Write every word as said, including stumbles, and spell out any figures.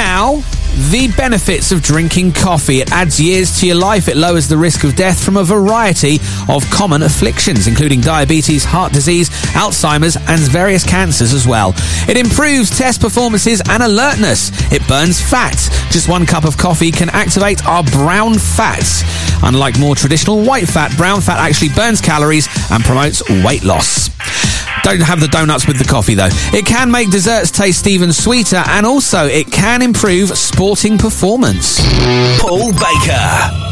Now, the benefits of drinking coffee. It adds years to your life. It lowers the risk of death from a variety of common afflictions, including diabetes, heart disease, Alzheimer's, and various cancers as well. It improves test performances and alertness. It burns fat. Just one cup of coffee can activate our brown fats. Unlike more traditional white fat, brown fat actually burns calories and promotes weight loss. Don't have the donuts with the coffee, though. It can make desserts taste even sweeter, and also it can improve sporting performance. Paul Baker.